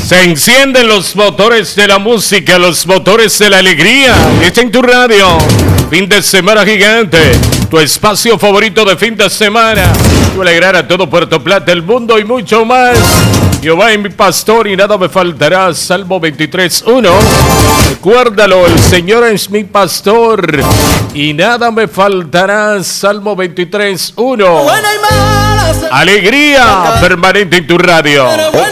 Se encienden los motores de la música, los motores de la alegría. Está en tu radio. Fin de semana gigante. Tu espacio favorito de fin de semana. Tu alegrar a todo Puerto Plata, el mundo y mucho más. Jehová es mi pastor y nada me faltará. Salmo 23:1. Recuérdalo, el Señor es mi pastor y nada me faltará. Salmo 23:1. Alegría permanente en tu radio.